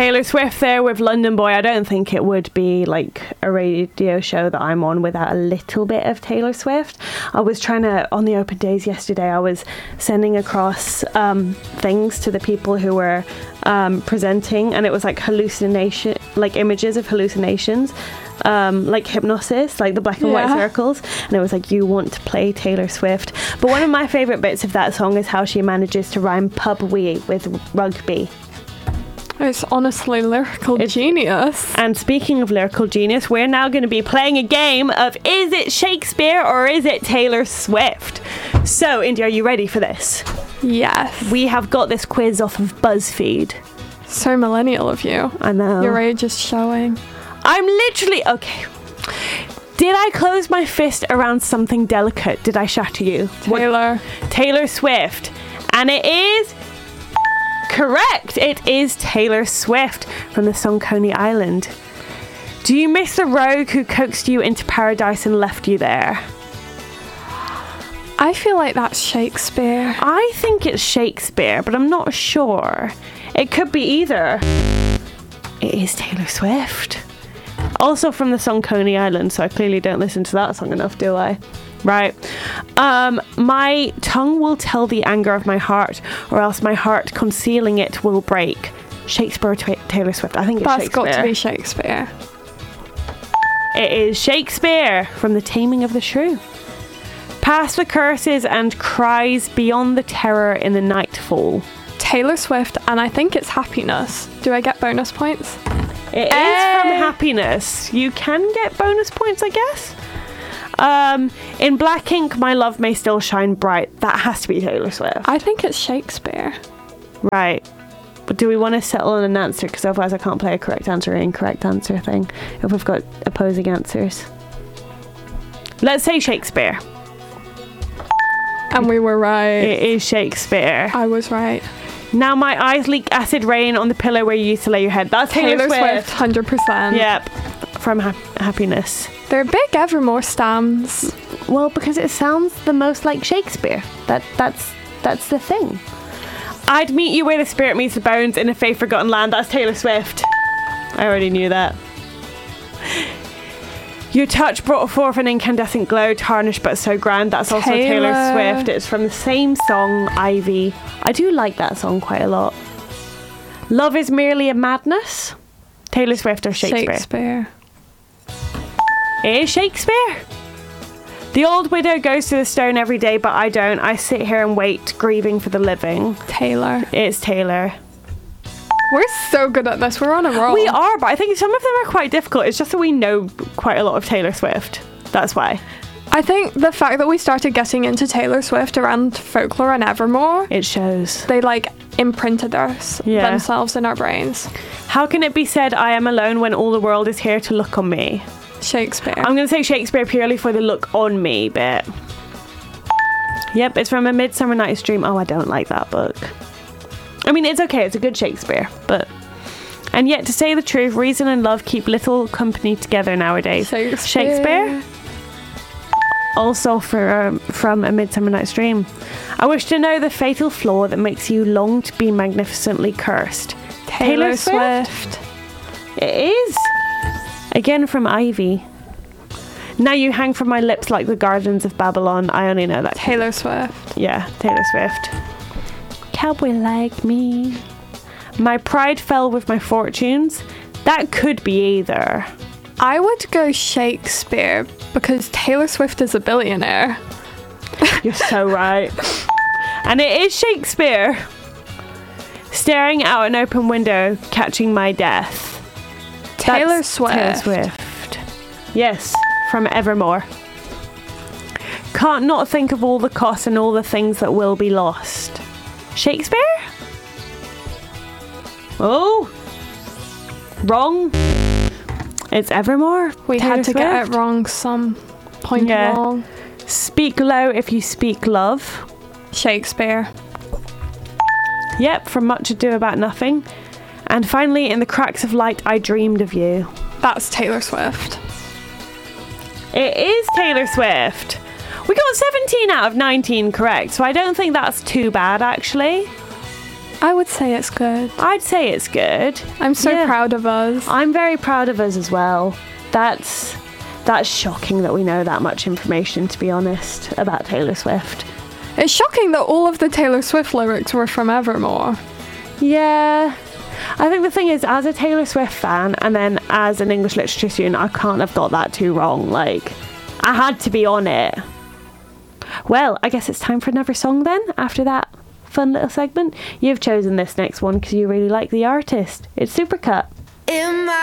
Taylor Swift there with London Boy. I don't think it would be like a radio show that I'm on without a little bit of Taylor Swift. I was trying to, on the open days yesterday, I was sending across things to the people who were presenting, and it was like hallucination, like images of hallucinations, like hypnosis, like the black and white circles, and it was like, you want to play Taylor Swift. But one of my favourite bits of that song is how she manages to rhyme pub wee with rugby. It's honestly lyrical genius. And speaking of lyrical genius, we're now going to be playing a game of, is it Shakespeare or is it Taylor Swift? So, India, are you ready for this? Yes. We have got this quiz off of BuzzFeed. So millennial of you. I know. Your age is showing. I'm literally... Okay. Did I close my fist around something delicate? Did I shatter you? Taylor. Taylor Swift. And it is... correct. It is Taylor Swift from the song Coney Island. Do you miss the rogue who coaxed you into paradise and left you there? I feel like that's Shakespeare. I think it's Shakespeare, but I'm not sure. It could be either. It is Taylor Swift. Also from the song Coney Island, so I clearly don't listen to that song enough, do I? Right. My tongue will tell the anger of my heart, or else my heart concealing it will break. Shakespeare or Taylor Swift? I think it's Shakespeare. That's got to be Shakespeare. It is Shakespeare from The Taming of the Shrew. Past the curses and cries beyond the terror in the nightfall. Taylor Swift, and I think it's Happiness. Do I get bonus points? It is from Happiness. You can get bonus points, I guess. In black ink, my love may still shine bright. That has to be Taylor Swift. I think it's Shakespeare. Right. But do we want to settle on an answer? Because otherwise I can't play a correct answer or incorrect answer thing if we've got opposing answers. Let's say Shakespeare. And we were right. It is Shakespeare. I was right. Now my eyes leak acid rain on the pillow where you used to lay your head. That's Taylor Swift. 100%. Yep. From Happiness. They're big Evermore stams. Well, because it sounds the most like Shakespeare. That's the thing. I'd meet you where the spirit meets the bones in a faith forgotten land. That's Taylor Swift. I already knew that. Your touch brought forth an incandescent glow, tarnished but so grand. That's also Taylor Swift. It's from the same song, Ivy. I do like that song quite a lot. Love is merely a madness. Taylor Swift or Shakespeare? Shakespeare. It is Shakespeare. The old widow goes to the stone every day, but I don't. I sit here and wait, grieving for the living. Taylor. It's Taylor. We're so good at this. We're on a roll. We are, but I think some of them are quite difficult. It's just that we know quite a lot of Taylor Swift. That's why. I think the fact that we started getting into Taylor Swift around Folklore and Evermore, it shows. They like imprinted themselves in our brains. How can it be said I am alone when all the world is here to look on me? Shakespeare. I'm going to say Shakespeare purely for the look on me bit. Yep, it's from A Midsummer Night's Dream. Oh, I don't like that book. I mean, it's okay. It's a good Shakespeare, but... And yet, to say the truth, reason and love keep little company together nowadays. Shakespeare? Also from A Midsummer Night's Dream. I wish to know the fatal flaw that makes you long to be magnificently cursed. Taylor Swift. It is. Again from Ivy. Now you hang from my lips like the gardens of Babylon. I only know that. Taylor Swift. Yeah, Taylor Swift. Cowboy like me. My pride fell with my fortunes. That could be either. I would go Shakespeare because Taylor Swift is a billionaire. You're so right. And it is Shakespeare. Staring out an open window, catching my death. Taylor Swift. Taylor Swift. Yes, from Evermore. Can't not think of all the costs and all the things that will be lost. Shakespeare? Oh, wrong. It's Evermore. We Taylor had to Swift. get it wrong some point along. Speak low if you speak love. Shakespeare. Yep, from Much Ado About Nothing. And finally, in the cracks of light, I dreamed of you. That's Taylor Swift. It is Taylor Swift. We got 17 out of 19 correct, so I don't think that's too bad, actually. I would say it's good. I'd say it's good. I'm so proud of us. I'm very proud of us as well. That's shocking that we know that much information, to be honest, about Taylor Swift. It's shocking that all of the Taylor Swift lyrics were from Evermore. Yeah. I think the thing is, as a Taylor Swift fan and then as an English literature student, I can't have got that too wrong. Like, I had to be on it. Well, I guess it's time for another song then, after that fun little segment. You've chosen this next one because you really like the artist. It's Supercut. In my